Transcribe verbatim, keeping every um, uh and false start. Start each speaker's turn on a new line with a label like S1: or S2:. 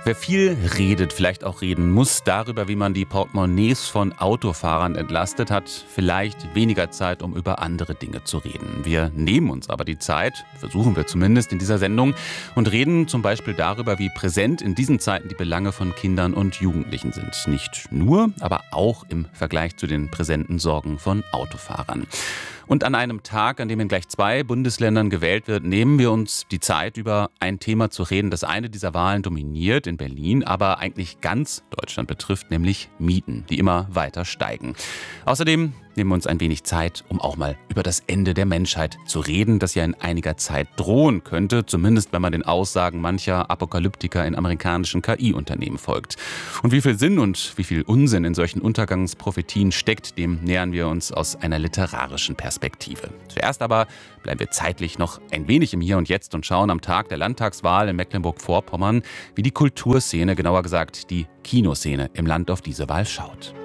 S1: Wer viel redet, vielleicht auch reden muss darüber, wie man die Portemonnaies von Autofahrern entlastet, hat vielleicht weniger Zeit, um über andere Dinge zu reden. Wir nehmen uns aber die Zeit, versuchen wir zumindest in dieser Sendung, und reden zum Beispiel darüber, wie präsent in diesen Zeiten die Belange von Kindern und Jugendlichen sind. Nicht nur, aber auch im Vergleich zu den präsenten Sorgen von Autofahrern. Und an einem Tag, an dem in gleich zwei Bundesländern gewählt wird, nehmen wir uns die Zeit, über ein Thema zu reden, das eine dieser Wahlen dominiert in Berlin, aber eigentlich ganz Deutschland betrifft, nämlich Mieten, die immer weiter steigen. Außerdem nehmen wir uns ein wenig Zeit, um auch mal über das Ende der Menschheit zu reden, das ja in einiger Zeit drohen könnte, zumindest wenn man den Aussagen mancher Apokalyptiker in amerikanischen K I-Unternehmen folgt. Und wie viel Sinn und wie viel Unsinn in solchen Untergangsprophetien steckt, dem nähern wir uns aus einer literarischen Perspektive. Zuerst aber bleiben wir zeitlich noch ein wenig im Hier und Jetzt und schauen am Tag der Landtagswahl in Mecklenburg-Vorpommern, wie die Kulturszene, genauer gesagt die Kinoszene im Land auf diese Wahl schaut.